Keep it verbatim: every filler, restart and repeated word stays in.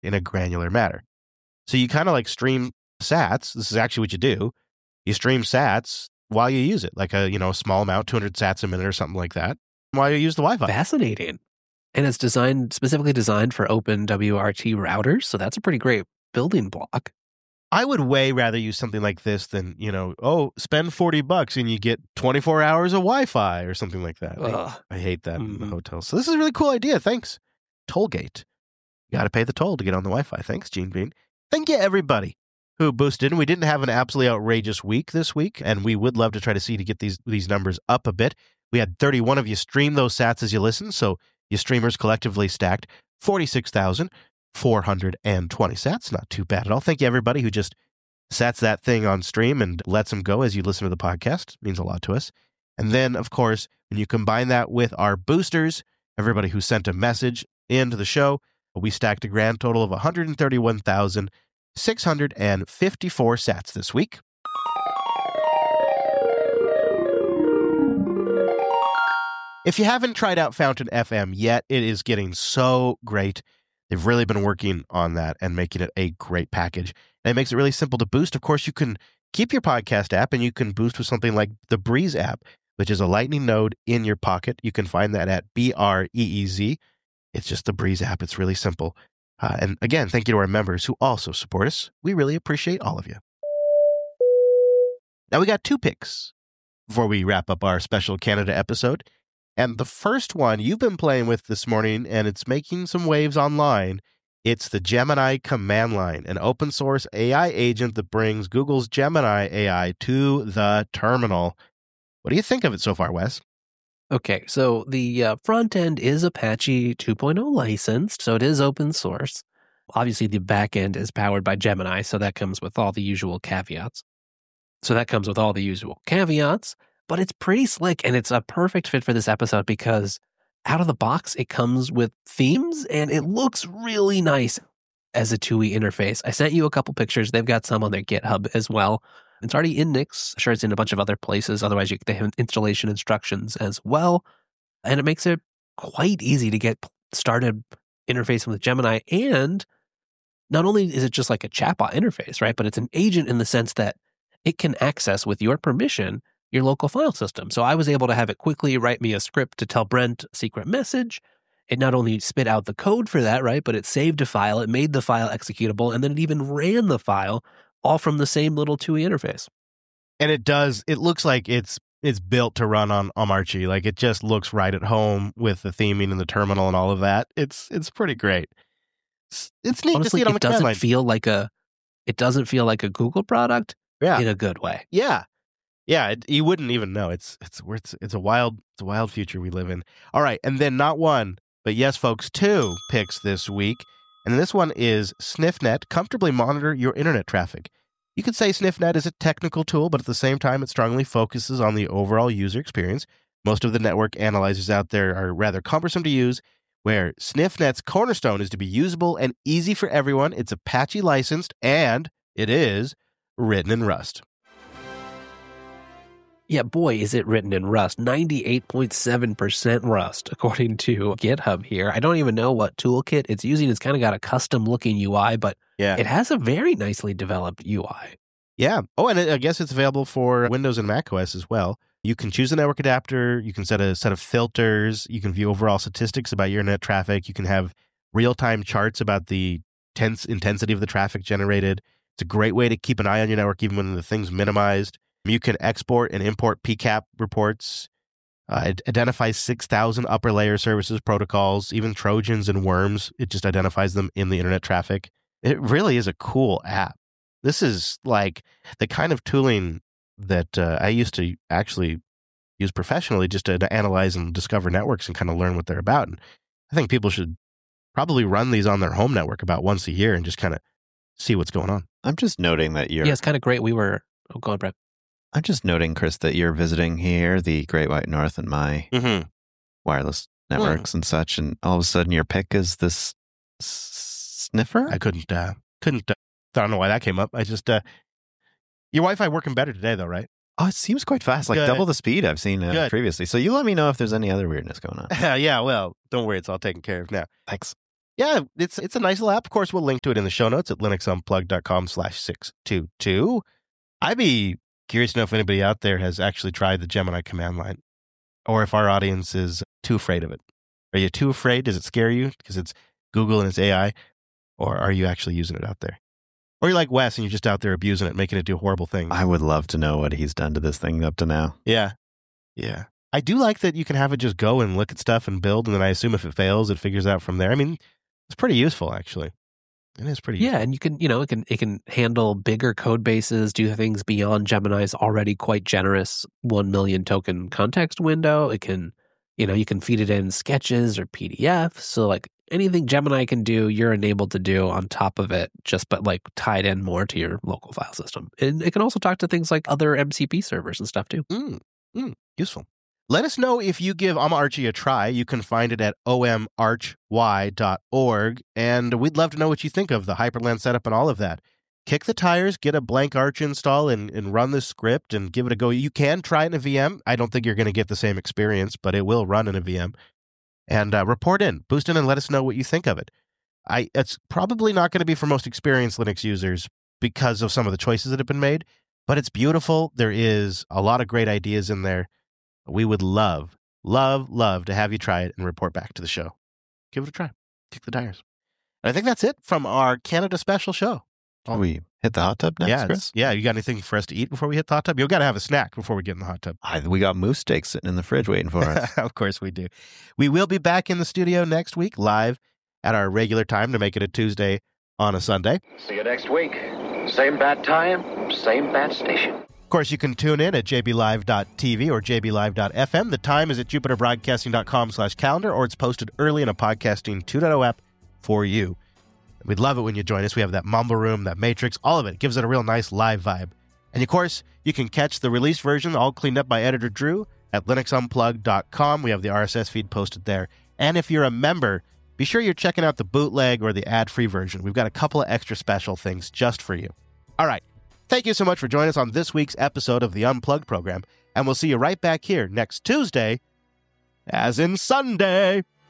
in a granular manner. So you kind of like stream sats. This is actually what you do. You stream sats while you use it, like a, you know, small amount, two hundred sats a minute or something like that, while you use the Wi-Fi. Fascinating. And it's designed, specifically designed for open W R T routers. So that's a pretty great building block. I would way rather use something like this than, you know, oh, spend forty bucks and you get twenty-four hours of Wi-Fi or something like that. I, I hate that Mm-hmm. in the hotels. So this is a really cool idea. Thanks. Tollgate. You got to pay the toll to get on the Wi-Fi. Thanks, Gene Bean. Thank you, everybody who boosted. And we didn't have an absolutely outrageous week this week, and we would love to try to see to get these, these numbers up a bit. We had thirty-one of you stream those sats as you listen, so you streamers collectively stacked forty-six thousand four hundred twenty sats. Not too bad at all. Thank you, everybody who just sats that thing on stream and lets them go as you listen to the podcast. It means a lot to us. And then, of course, when you combine that with our boosters, everybody who sent a message into the show, we stacked a grand total of one hundred thirty-one thousand six hundred fifty-four sats this week. If you haven't tried out Fountain F M yet, it is getting so great. They've really been working on that and making it a great package. And it makes it really simple to boost. Of course, you can keep your podcast app and you can boost with something like the Breeze app, which is a Lightning node in your pocket. You can find that at B R E E Z. It's just the Breeze app. It's really simple. Uh, and again, thank you to our members who also support us. We really appreciate all of you. Now we got two picks before we wrap up our special Canada episode. And the first one you've been playing with this morning, and it's making some waves online. It's the Gemini Command Line, an open source A I agent that brings Google's Gemini A I to the terminal. What do you think of it so far, Wes? Okay, so the uh, front end is Apache two point oh licensed, so it is open source. Obviously, the back end is powered by Gemini, so that comes with all the usual caveats. So that comes with all the usual caveats, but it's pretty slick, and it's a perfect fit for this episode because out of the box, it comes with themes, and it looks really nice as a T U I interface. I sent you a couple pictures. They've got some on their GitHub as well. It's already in Nix. I'm sure it's in a bunch of other places. Otherwise, you they have installation instructions as well. And it makes it quite easy to get started interfacing with Gemini. And not only is it just like a chatbot interface, right? But it's an agent in the sense that it can access, with your permission, your local file system. So I was able to have it quickly write me a script to tell Brent a secret message. It not only spit out the code for that, right? But it saved a file. It made the file executable. And then it even ran the file all from the same little T U I interface. And it does, it looks like it's it's built to run on Omarchy. Like it just looks right at home with the theming and the terminal and all of that. It's it's pretty great. It's, it's neat Honestly, to see it on it the command doesn't line. feel like a it doesn't feel like a Google product Yeah. in a good way. Yeah. Yeah, it, you wouldn't even know. It's it's it's it's a wild it's a wild future we live in. All right, and then not one, but yes, folks, two picks this week. And this one is SniffNet. Comfortably monitor your internet traffic. You could say SniffNet is a technical tool, but at the same time, it strongly focuses on the overall user experience. Most of the network analyzers out there are rather cumbersome to use, where SniffNet's cornerstone is to be usable and easy for everyone. It's Apache licensed, and it is written in Rust. Yeah, boy, is it written in Rust. ninety-eight point seven percent Rust, according to GitHub here. I don't even know what toolkit it's using. It's kind of got a custom-looking U I, but Yeah. it has a very nicely developed U I. Yeah. Oh, and it, I guess it's available for Windows and macOS as well. You can choose a network adapter. You can set a set of filters. You can view overall statistics about your internet traffic. You can have real-time charts about the tense intensity of the traffic generated. It's a great way to keep an eye on your network even when the thing's minimized. You can export and import P CAP reports. Uh, it identifies six thousand upper layer services protocols, even Trojans and worms. It just identifies them in the internet traffic. It really is a cool app. This is like the kind of tooling that uh, I used to actually use professionally just to, to analyze and discover networks and kind of learn what they're about. And I think people should probably run these on their home network about once a year and just kind of see what's going on. I'm just noting that you're... Yeah, it's kind of great. We were... Oh, go on, Brett. I'm just noting, Chris, that you're visiting here, the Great White North, and my Mm-hmm. wireless networks and such, and all of a sudden your pick is this s- sniffer? I couldn't, uh, couldn't, uh, I don't know why that came up. I just, uh, your Wi-Fi working better today though, right? Oh, it seems quite fast, like Good. double the speed I've seen uh, Good. previously. So you let me know if there's any other weirdness going on. yeah, well, don't worry. It's all taken care of now. Thanks. Yeah, it's it's a nice little app. Of course, we'll link to it in the show notes at linuxunplugged.com slash 622. I'd be curious to know if anybody out there has actually tried the Gemini command line, or if our audience is too afraid of it. Are you too afraid? Does it scare you because it's Google and it's A I? Or are you actually using it out there? Or you're like Wes and you're just out there abusing it, making it do horrible things. I would love to know what he's done to this thing up to now. Yeah. Yeah. I do like that you can have it just go and look at stuff and build, and then I assume if it fails, it figures out from there. I mean, it's pretty useful, actually. It is pretty useful. Yeah, and you can, you know, it can it can handle bigger code bases, do things beyond Gemini's already quite generous one million token context window. It can, you know, you can feed it in sketches or P D F. So like anything Gemini can do, you're enabled to do on top of it, just but like tied in more to your local file system. And it can also talk to things like other M C P servers and stuff too. Mm, mm, useful. Let us know if you give OmArchy a try. You can find it at o m arch y dot org, and we'd love to know what you think of the Hyprland setup and all of that. Kick the tires, get a blank Arch install, and, and run the script and give it a go. You can try it in a V M. I don't think you're going to get the same experience, but it will run in a V M. And uh, report in, boost in, and let us know what you think of it. I It's probably not going to be for most experienced Linux users because of some of the choices that have been made, but it's beautiful. There is a lot of great ideas in there. We would love, love, love to have you try it and report back to the show. Give it a try. Kick the tires. And I think that's it from our Canada special show. Shall we hit the hot tub next, yeah, Chris? Yeah, you got anything for us to eat before we hit the hot tub? You've got to have a snack before we get in the hot tub. I, we got moose steaks sitting in the fridge waiting for us. Of course we do. We will be back in the studio next week, live at our regular time to make it a Tuesday on a Sunday. See you next week. Same bad time, same bad station. Of course, you can tune in at j b live dot t v or j b live dot f m. The time is at jupiter broadcasting dot com slash calendar, or it's posted early in a Podcasting two point oh app for you. We'd love it when you join us. We have that Mumble Room, that Matrix, all of it. It gives it a real nice live vibe. And of course, you can catch the released version, all cleaned up by editor Drew, at linux unplugged dot com. We have the R S S feed posted there. And if you're a member, be sure you're checking out the bootleg or the ad-free version. We've got a couple of extra special things just for you. All right. Thank you so much for joining us on this week's episode of the Unplugged program. And we'll see you right back here next Tuesday, as in Sunday.